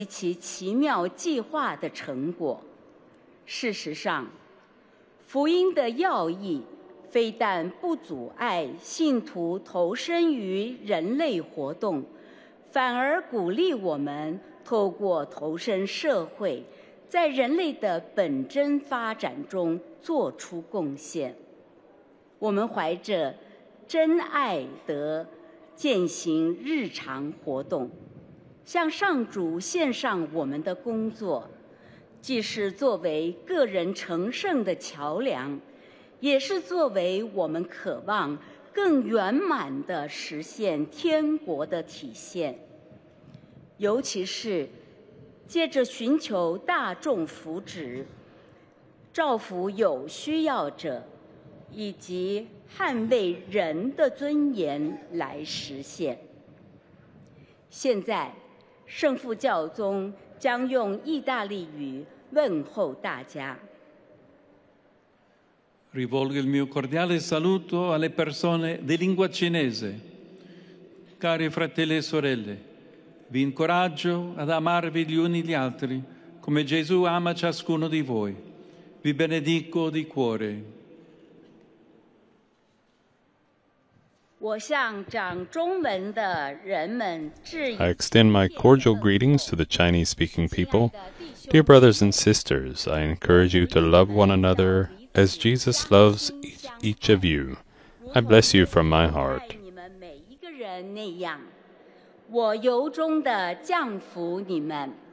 其奇妙计划的成果。事实上，福音的要义非但不阻碍信徒投身于人类活动，反而鼓励我们透过投身社会，在人类的本真发展中做出贡献。我们怀着真爱的践行日常活动，向上主献上我们的工作，既是作为个人成圣的桥梁，也是作为我们渴望更圆满地实现天国的体现。尤其是借着寻求大众福祉、造福有需要者，以及捍卫人的尊严来实现。现在，圣父教宗将用意大利语问候大家。 Rivolgo il mio cordiale saluto alle persone di lingua cinese. Cari fratelli e sorelle, vi incoraggio ad amarvi gli uni gli altri, come Gesù ama ciascuno di voi. Vi benedico di cuore. I extend my cordial greetings to the Chinese-speaking people. Dear brothers and sisters, I encourage you to love one another as Jesus loves each of you. I bless you from my heart. 我由衷地降服你们。